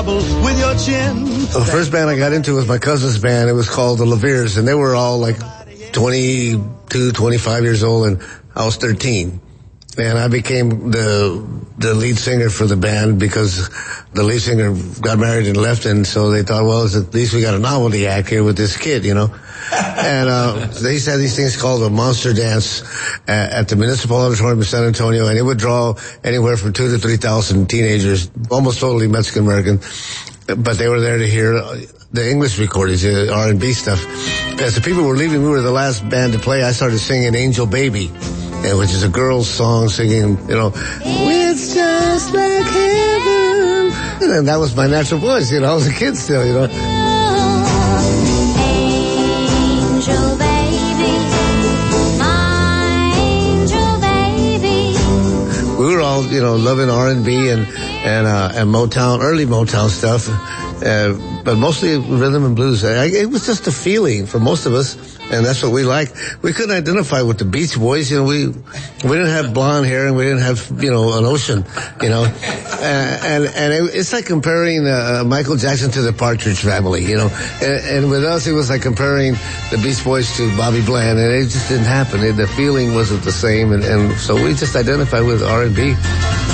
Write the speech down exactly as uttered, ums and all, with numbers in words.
trouble with your chin. The first band I got into was my cousin's band. It was called the Leveres, and they were all like twenty-two, twenty-five years old, and I was thirteen. And I became the the lead singer for the band because the lead singer got married and left, and so they thought, well, at least we got a novelty act here with this kid, you know. And uh they used to have these things called a monster dance at, at the Municipal Auditorium in San Antonio, and it would draw anywhere from two to three thousand teenagers, almost totally Mexican American, but they were there to hear the English recordings, the R and B stuff. As the people were leaving, we were the last band to play. I started singing Angel Baby, which is a girl's song singing, you know, it's just like heaven. And that was my natural voice, you know. I was a kid still, you know. Angel baby, my angel baby. We were all, you know, loving R and B and and uh, and Motown, early Motown stuff, uh, but mostly rhythm and blues. I, it was just a feeling for most of us. And that's what we liked. We couldn't identify with the Beach Boys. You know, we we didn't have blonde hair and we didn't have, you know, an ocean. You know, uh, and and it, it's like comparing uh, Michael Jackson to the Partridge Family. You know, and, and with us it was like comparing the Beach Boys to Bobby Bland, and it just didn't happen. It, the feeling wasn't the same, and, and so we just identified with R and B.